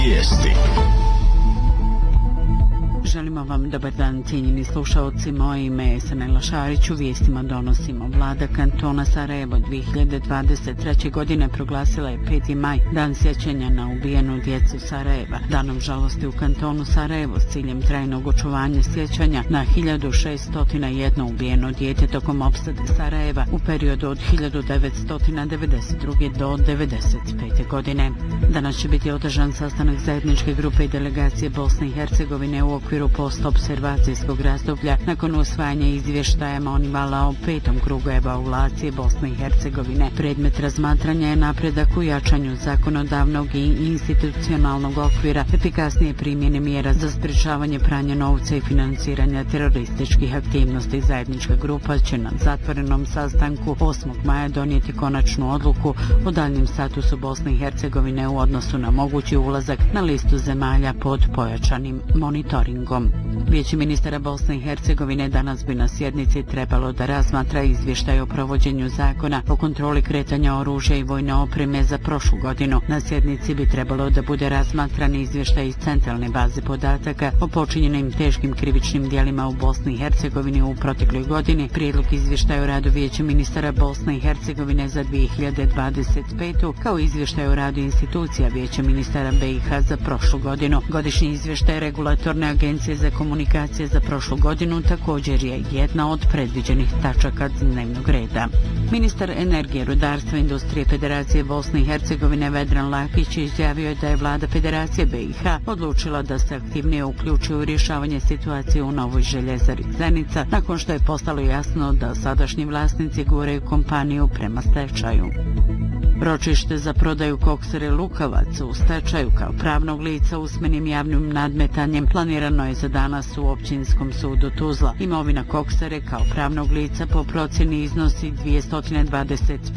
Vijesti. Želimo vam dobar dan, cijenjeni slušaoci. Moje ime je Sanela Šarić. U vijestima donosimo: vlada kantona Sarajevo 2023. godine proglasila je 5. maj, dan sjećanja na ubijenu djecu Sarajeva. Danom žalosti u kantonu Sarajevo s ciljem trajnog očuvanja sjećanja na 1601 ubijeno dijete tokom opsade Sarajeva u periodu od 1992. do 1995. godine. Danas će biti održan sastanak zajedničke grupe i delegacije Bosne i Hercegovine u okviru postobservacijskog razdoblja nakon usvajanja izvještaja Monivala o 5. krugu evaluacije Bosne i Hercegovine. Predmet razmatranja je napredak u jačanju zakonodavnog i institucionalnog okvira, efikasnije primjene mjera za sprječavanje pranja novca i financiranja terorističkih aktivnosti. Zajednička grupa će na zatvorenom sastanku 8. maja donijeti konačnu odluku o daljnjem statusu Bosne i Hercegovine u odnosu na mogući ulazak na listu zemalja pod pojačanim monitoringom. Vijeće ministara Bosne i Hercegovine danas bi na sjednici trebalo da razmatra izvještaj o provođenju zakona o kontroli kretanja oružja i vojne opreme za prošlu godinu. Na sjednici bi trebalo da bude razmatran izvještaj iz centralne baze podataka o počinjenim teškim krivičnim djelima u Bosni i Hercegovini u protekloj godini, prijedlog izvještaja o radu Vijeća ministara Bosne i Hercegovine za 2025. kao izvještaj o radu institucija Vijeća ministara BiH za prošlu godinu. Godišnji izvještaj regulatorne agencije za komunikacije za prošlu godinu također je jedna od predviđenih tačaka dnevnog reda. Ministar energije, rudarstva i industrije Federacije Bosne i Hercegovine Vedran Lakić izjavio je da je vlada Federacije BiH odlučila da se aktivnije uključi u rješavanje situacije u novoj željezari Zenica nakon što je postalo jasno da sadašnji vlasnici guraju kompaniju prema stečaju. Ročište za prodaju koksare Lukavac u stečaju kao pravnog lica usmenim javnim nadmetanjem planirano je za danas u Općinskom sudu Tuzla. Imovina koksare kao pravnog lica po procjeni iznosi 225